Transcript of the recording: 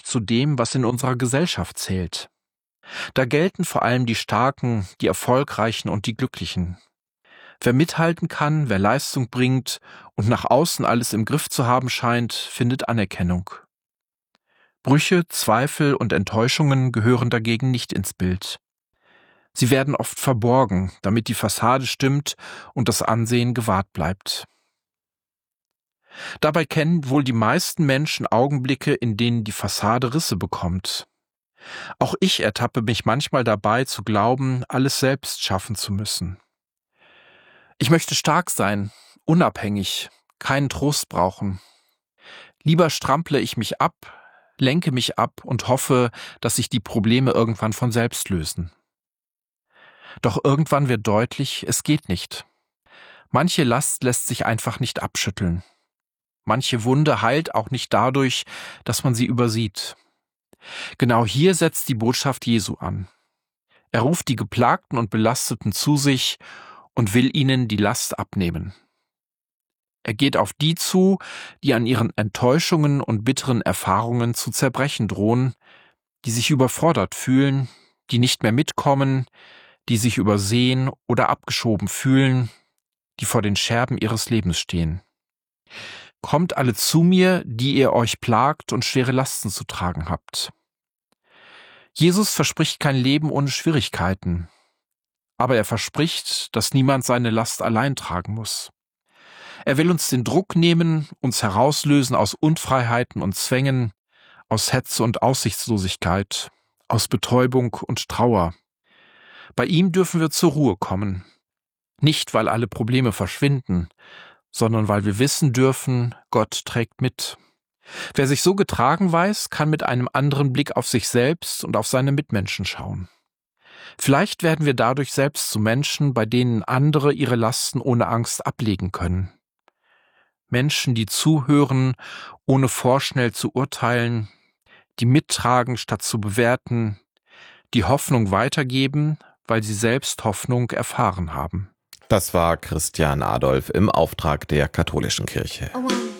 zu dem, was in unserer Gesellschaft zählt. Da gelten vor allem die Starken, die Erfolgreichen und die Glücklichen. Wer mithalten kann, wer Leistung bringt und nach außen alles im Griff zu haben scheint, findet Anerkennung. Brüche, Zweifel und Enttäuschungen gehören dagegen nicht ins Bild. Sie werden oft verborgen, damit die Fassade stimmt und das Ansehen gewahrt bleibt. Dabei kennen wohl die meisten Menschen Augenblicke, in denen die Fassade Risse bekommt. Auch ich ertappe mich manchmal dabei, zu glauben, alles selbst schaffen zu müssen. Ich möchte stark sein, unabhängig, keinen Trost brauchen. Lieber strample ich mich ab, lenke mich ab und hoffe, dass sich die Probleme irgendwann von selbst lösen. Doch irgendwann wird deutlich, es geht nicht. Manche Last lässt sich einfach nicht abschütteln. Manche Wunde heilt auch nicht dadurch, dass man sie übersieht. Genau hier setzt die Botschaft Jesu an. Er ruft die Geplagten und Belasteten zu sich und will ihnen die Last abnehmen. Er geht auf die zu, die an ihren Enttäuschungen und bitteren Erfahrungen zu zerbrechen drohen, die sich überfordert fühlen, die nicht mehr mitkommen, die sich übersehen oder abgeschoben fühlen, die vor den Scherben ihres Lebens stehen. Kommt alle zu mir, die ihr euch plagt und schwere Lasten zu tragen habt. Jesus verspricht kein Leben ohne Schwierigkeiten, aber er verspricht, dass niemand seine Last allein tragen muss. Er will uns den Druck nehmen, uns herauslösen aus Unfreiheiten und Zwängen, aus Hetze und Aussichtslosigkeit, aus Betäubung und Trauer. Bei ihm dürfen wir zur Ruhe kommen. Nicht, weil alle Probleme verschwinden, sondern weil wir wissen dürfen, Gott trägt mit. Wer sich so getragen weiß, kann mit einem anderen Blick auf sich selbst und auf seine Mitmenschen schauen. Vielleicht werden wir dadurch selbst zu Menschen, bei denen andere ihre Lasten ohne Angst ablegen können. Menschen, die zuhören, ohne vorschnell zu urteilen, die mittragen, statt zu bewerten, die Hoffnung weitergeben, weil sie selbst Hoffnung erfahren haben. Das war Christian Adolf im Auftrag der Katholischen Kirche.